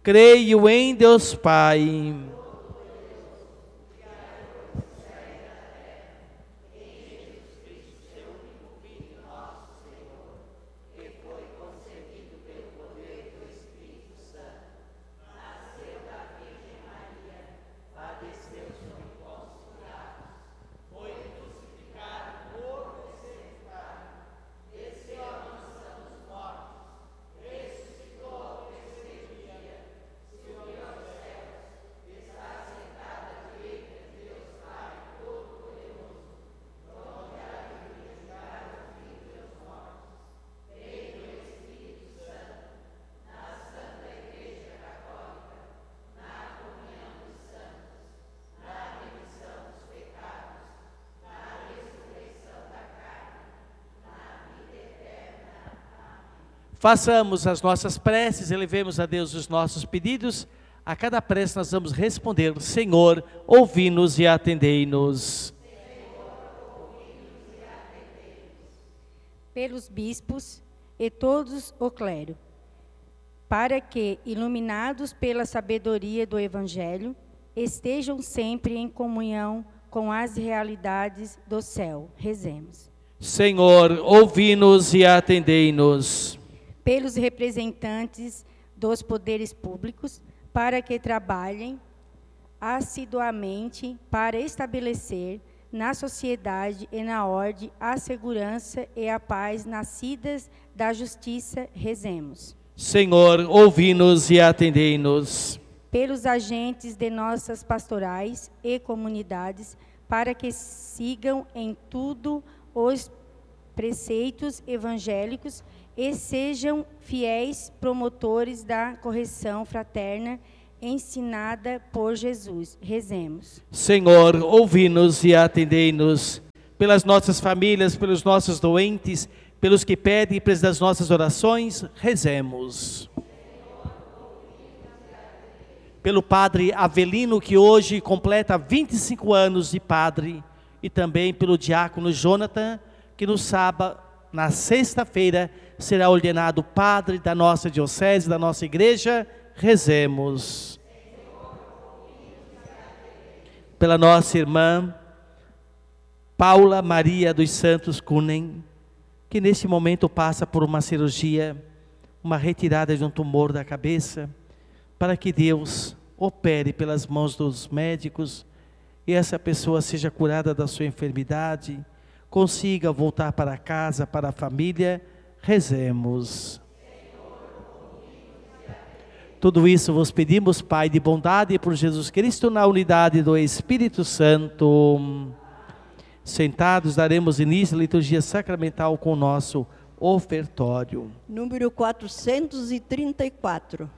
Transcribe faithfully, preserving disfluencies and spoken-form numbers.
Creio em Deus Pai, façamos as nossas preces, elevemos a Deus os nossos pedidos. A cada prece nós vamos responder: Senhor, ouvi-nos e atendei-nos. Pelos bispos e todos o clero, para que, iluminados pela sabedoria do Evangelho, estejam sempre em comunhão com as realidades do céu. Rezemos. Senhor, ouvi-nos e atendei-nos. Pelos representantes dos poderes públicos, para que trabalhem assiduamente para estabelecer na sociedade e na ordem a segurança e a paz nascidas da justiça. Rezemos. Senhor, ouvi-nos e atendei-nos. Pelos agentes de nossas pastorais e comunidades, para que sigam em tudo os preceitos evangélicos e sejam fiéis promotores da correção fraterna ensinada por Jesus. Rezemos. Senhor, ouvi-nos e atendei-nos. Pelas nossas famílias, pelos nossos doentes, pelos que pedem preço das nossas orações, rezemos. Pelo padre Avelino, que hoje completa vinte e cinco anos de padre, e também pelo diácono Jonathan, que no sábado, na sexta-feira, será ordenado padre da nossa diocese, da nossa igreja. Rezemos. Pela nossa irmã Paula Maria dos Santos Kunen, que neste momento passa por uma cirurgia, uma retirada de um tumor da cabeça, para que Deus opere pelas mãos dos médicos e essa pessoa seja curada da sua enfermidade, consiga voltar para casa, para a família. Rezemos. Tudo isso vos pedimos, Pai de bondade, por Jesus Cristo, na unidade do Espírito Santo. Sentados, daremos início à liturgia sacramental com o nosso ofertório. Número quatrocentos e trinta e quatro.